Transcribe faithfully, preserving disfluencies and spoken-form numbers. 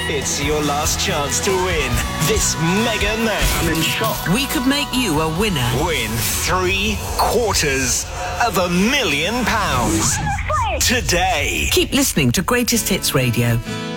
It's your last chance to win this mega name. I'm in shock. We could make you a winner. Win three quarters of a million pounds today. Keep listening to Greatest Hits Radio.